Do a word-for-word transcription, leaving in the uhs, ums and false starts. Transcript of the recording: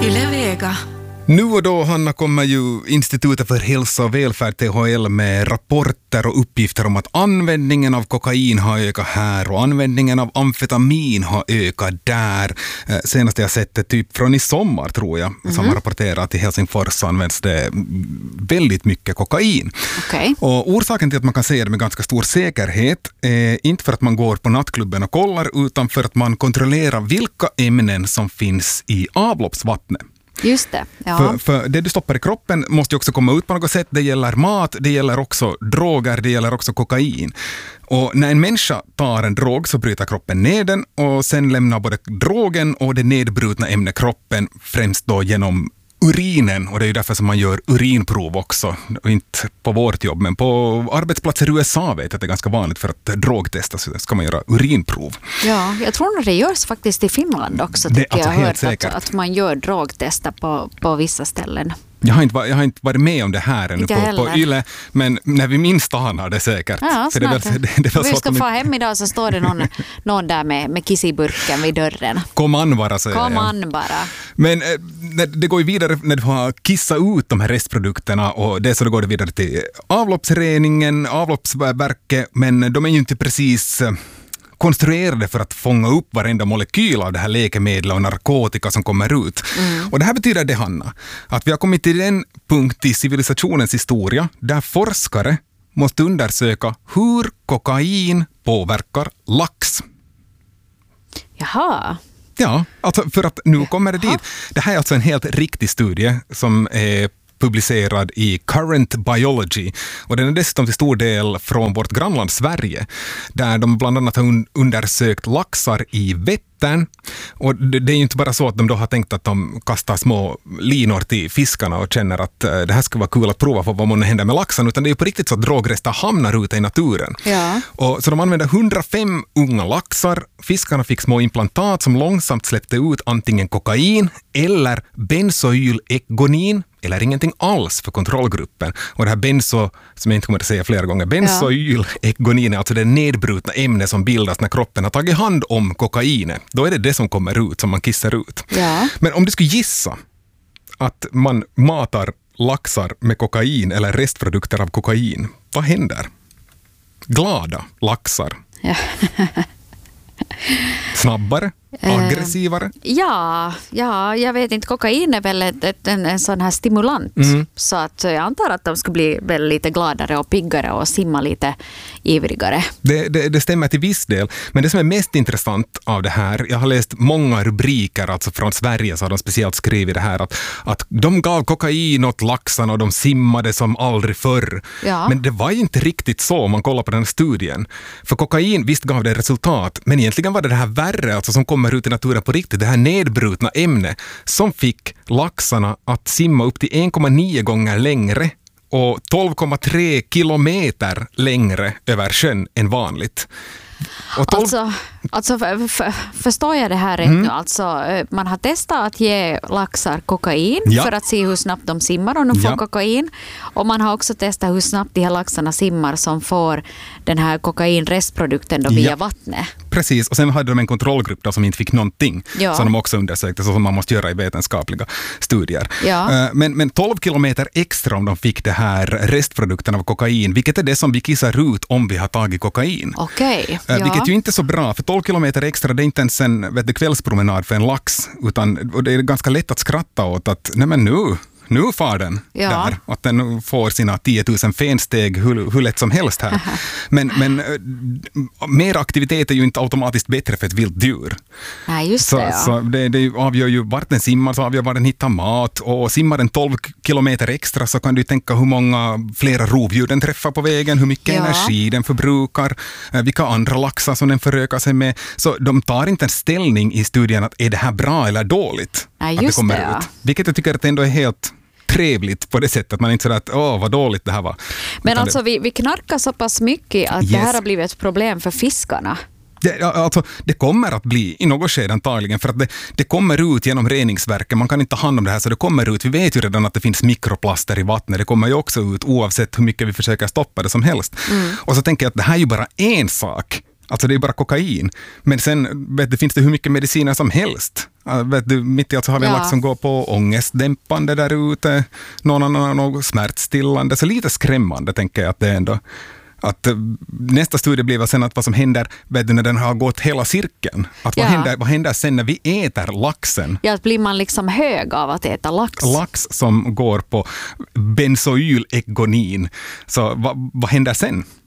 Yle Vega. Nu och då, Hanna, kommer ju Institutet för hälsa och välfärd T H L med rapporter och uppgifter om att användningen av kokain har ökat här och användningen av amfetamin har ökat där. Eh, senast jag sett det typ från i sommar, tror jag, mm-hmm. som har rapporterat att i Helsingfors används det väldigt mycket kokain. Okay. Och orsaken till att man kan säga det med ganska stor säkerhet är inte för att man går på nattklubben och kollar, utan för att man kontrollerar vilka ämnen som finns i avloppsvattnet. Just det, ja. För, för det du stoppar i kroppen måste ju också komma ut på något sätt. Det gäller mat, det gäller också droger, det gäller också kokain. Och när en människa tar en drog så bryter kroppen ner den och sen lämnar både drogen och det nedbrutna ämnet kroppen, främst då genom urinen, och det är ju därför som man gör urinprov också, och inte på vårt jobb, men på arbetsplatser i U S A vet jag att det är ganska vanligt för att drogtesta så ska man göra urinprov. Ja, jag tror att det görs faktiskt i Finland också. Det är alltså jag har helt hört säkert. Att, att man gör drogtester på, på vissa ställen. Jag har, inte, jag har inte varit med om det här ännu på, på Yle, men när vi minst stannar det säkert. Ja, för det är väl, det, det är väl vi så ska att få de... hem idag så står det någon, någon där med, med kissiburken vid dörren. Kom an bara, säger Kom jag. an bara. Men eh, det går ju vidare när du har kissat ut de här restprodukterna, och det så då går det vidare till avloppsreningen, avloppsverket, men de är ju inte precis konstruerade för att fånga upp varenda molekyl av det här läkemedel och narkotika som kommer ut. Mm. Och det här betyder det, Hanna, att vi har kommit till den punkt i civilisationens historia där forskare måste undersöka hur kokain påverkar lax. Jaha. Ja, alltså för att nu kommer det dit. Det här är alltså en helt riktig studie som är publicerad i Current Biology, och den är dessutom till stor del från vårt grannland Sverige, där de bland annat har undersökt laxar i Vättern. Och det är ju inte bara så att de då har tänkt att de kastar små linor till fiskarna och känner att det här skulle vara kul att prova för vad man händer med laxen, utan det är ju på riktigt så att drogrester hamnar ute i naturen. Ja. Och så de använde hundrafem unga laxar. Fiskarna fick små implantat som långsamt släppte ut antingen kokain eller benzoylekgonin, eller ingenting alls för kontrollgruppen. Och det här benzo, som jag inte kommer att säga flera gånger, benzoylekgonin är alltså det nedbrutna ämne som bildas när kroppen har tagit hand om kokainet. Då är det det som kommer ut, som man kissar ut. Ja. Men om du skulle gissa att man matar laxar med kokain eller restprodukter av kokain, vad händer? Glada laxar. Ja. Snabbare? Aggressivare? Ja, ja, jag vet inte. Kokain är väl ett, ett, en, en sån här stimulant. Mm. Så att jag antar att de skulle bli väl lite gladare och piggare och simma lite ivrigare. Det, det, det stämmer till viss del. Men det som är mest intressant av det här, jag har läst många rubriker, alltså från Sverige så har de speciellt skrivit det här, att, att de gav kokain åt laxarna och de simmade som aldrig förr. Ja. Men det var ju inte riktigt så om man kollar på den här studien. För kokain visst gav det resultat, men egentligen var det det här värre, alltså som kommer ut i naturen på riktigt, det här nedbrutna ämnet som fick laxarna att simma upp till en komma nio gånger längre och tolv komma tre kilometer längre över sjön än vanligt. tolv... Alltså, alltså för, för, förstår jag det här rätt mm. nu? Alltså, man har testat att ge laxar kokain ja. för att se hur snabbt de simmar om de får ja. kokain. Och man har också testat hur snabbt de här laxarna simmar som får den här kokainrestprodukten då via ja. vattnet. Precis, och sen hade de en kontrollgrupp då som inte fick någonting. Ja. Som de också undersökte, så som man måste göra i vetenskapliga studier. Ja. Men, men tolv kilometer extra om de fick det här restprodukten av kokain, vilket är det som vi kissar ut om vi har tagit kokain. Okej. Okay. Ja. Vilket ju inte är så bra, för tolv kilometer extra, det är inte ens en vet du, kvällspromenad för en lax, utan, och det är ganska lätt att skratta åt att, nej men nu, nu far den ja. där, att den får sina tio tusen fensteg hur, hur lätt som helst här. Men, men mer aktivitet är ju inte automatiskt bättre för ett vilt djur. Nej, just så, det, ja. så det, det avgör ju vart den simmar, så avgör var den hittar mat, och simmar den tolv kilometer extra så kan du tänka hur många flera rovdjur den träffar på vägen, hur mycket ja. energi den förbrukar, vilka andra laxar som den förökar sig med. Så de tar inte en ställning i studien att är det här bra eller dåligt. Nej, att just det kommer det, ja. ut. Vilket jag tycker att det ändå är helt trevligt på det sättet att man inte säger att åh vad dåligt det här var. Men Utan alltså det... vi, vi knarkar så pass mycket att yes. det här har blivit ett problem för fiskarna. Det, alltså, det kommer att bli i något skede antagligen, för att det, det kommer ut genom reningsverken. Man kan inte ta hand om det här, så det kommer ut. Vi vet ju redan att det finns mikroplaster i vattnet. Det kommer ju också ut oavsett hur mycket vi försöker stoppa det som helst. Mm. Och så tänker jag att det här är ju bara en sak Alltså det är bara kokain. Men sen vet du, finns det hur mycket mediciner som helst. Vet du, mitt i allt så har vi en ja. lax som går på ångestdämpande där ute. Någon annan något smärtstillande. Så lite skrämmande tänker jag att det är ändå. Att nästa studie blir sen att vad som händer vet du, när den har gått hela cirkeln. Att vad, ja. händer, vad händer sen när vi äter laxen? Ja, blir man liksom hög av att äta lax? Lax som går på benzoylegonin. Så vad, vad händer sen?